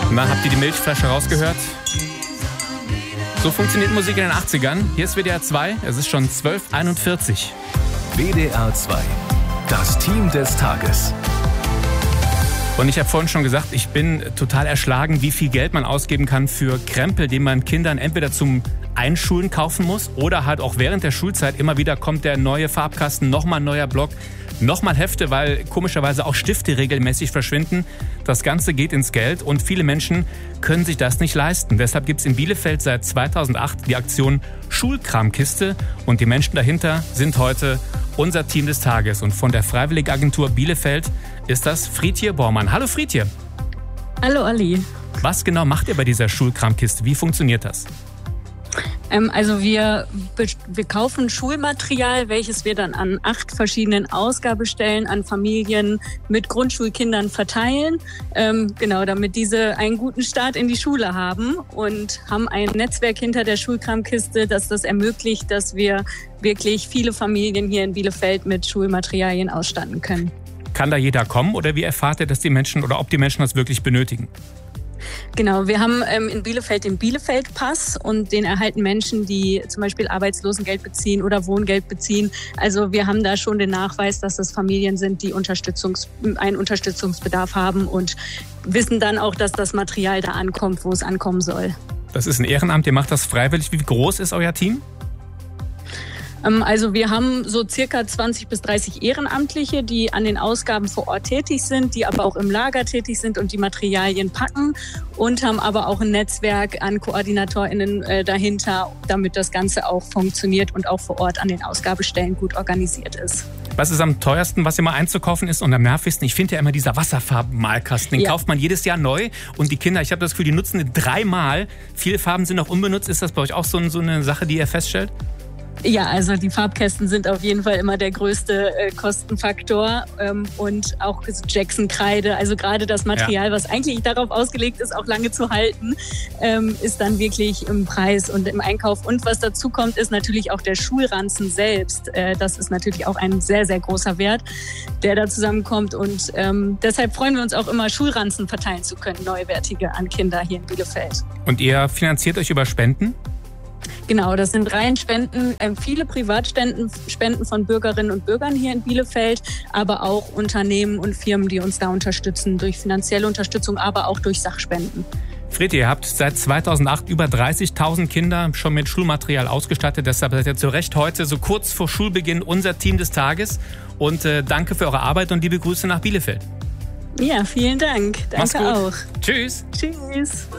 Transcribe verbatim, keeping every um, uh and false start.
Na, habt ihr die Milchflasche rausgehört? So funktioniert Musik in den achtzigern. Hier ist W D R zwei, es ist schon zwölf Uhr einundvierzig. W D R zwei, das Team des Tages. Und ich habe vorhin schon gesagt, ich bin total erschlagen, wie viel Geld man ausgeben kann für Krempel, den man Kindern entweder zum Einschulen kaufen muss oder halt auch während der Schulzeit. Immer wieder kommt der neue Farbkasten, nochmal ein neuer Block, nochmal Hefte, weil komischerweise auch Stifte regelmäßig verschwinden. Das Ganze geht ins Geld und viele Menschen können sich das nicht leisten. Deshalb gibt es in Bielefeld seit zweitausendacht die Aktion Schulkramkiste und die Menschen dahinter sind heute unser Team des Tages. Und von der Freiwilligagentur Bielefeld ist das Friedje Bormann. Hallo Friedje. Hallo Olli. Was genau macht ihr bei dieser Schulkramkiste? Wie funktioniert das? Ähm, also wir, wir kaufen Schulmaterial, welches wir dann an acht verschiedenen Ausgabestellen an Familien mit Grundschulkindern verteilen. Ähm, genau, damit diese einen guten Start in die Schule haben und haben ein Netzwerk hinter der Schulkramkiste, das das ermöglicht, dass wir wirklich viele Familien hier in Bielefeld mit Schulmaterialien ausstatten können. Kann da jeder kommen oder wie erfahrt ihr, dass die Menschen oder ob die Menschen das wirklich benötigen? Genau, wir haben ähm, in Bielefeld den Bielefeld-Pass und den erhalten Menschen, die zum Beispiel Arbeitslosengeld beziehen oder Wohngeld beziehen. Also wir haben da schon den Nachweis, dass das Familien sind, die Unterstützungs- einen Unterstützungsbedarf haben und wissen dann auch, dass das Material da ankommt, wo es ankommen soll. Das ist ein Ehrenamt, ihr macht das freiwillig. Wie groß ist euer Team? Also wir haben so circa zwanzig bis dreißig Ehrenamtliche, die an den Ausgaben vor Ort tätig sind, die aber auch im Lager tätig sind und die Materialien packen und haben aber auch ein Netzwerk an KoordinatorInnen äh, dahinter, damit das Ganze auch funktioniert und auch vor Ort an den Ausgabestellen gut organisiert ist. Was ist am teuersten, was immer einzukaufen ist und am nervigsten? Ich finde ja immer dieser Wasserfarben-Malkasten, den ja. kauft man jedes Jahr neu und die Kinder, ich habe das Gefühl, die nutzen den dreimal. Viele Farben sind noch unbenutzt. Ist das bei euch auch so, so eine Sache, die ihr feststellt? Ja, also die Farbkästen sind auf jeden Fall immer der größte äh, Kostenfaktor ähm, und auch Jackson-Kreide, also gerade das Material, ja. was eigentlich darauf ausgelegt ist, auch lange zu halten, ähm, ist dann wirklich im Preis und im Einkauf. Und was dazu kommt, ist natürlich auch der Schulranzen selbst. Äh, das ist natürlich auch ein sehr, sehr großer Wert, der da zusammenkommt und ähm, deshalb freuen wir uns auch immer, Schulranzen verteilen zu können, neuwertige an Kinder hier in Bielefeld. Und ihr finanziert euch über Spenden? Genau, das sind rein Spenden, äh, viele Privatspenden Spenden von Bürgerinnen und Bürgern hier in Bielefeld, aber auch Unternehmen und Firmen, die uns da unterstützen, durch finanzielle Unterstützung, aber auch durch Sachspenden. Friedje, ihr habt seit zweitausendacht über dreißigtausend Kinder schon mit Schulmaterial ausgestattet. Deshalb seid ihr zu Recht heute so kurz vor Schulbeginn unser Team des Tages. Und äh, danke für eure Arbeit und liebe Grüße nach Bielefeld. Ja, vielen Dank. Danke Mach's gut. auch. Tschüss. Tschüss.